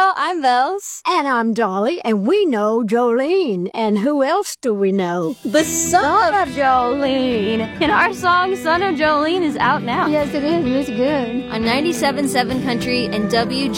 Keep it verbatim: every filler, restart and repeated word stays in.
y'all. I'm Bells. And I'm Dolly, and we know Jolene. And who else do we know? The son of Jolene. And our song, Son of Jolene, is out now. Yes, it is. It's good. On ninety-seven point seven Country and W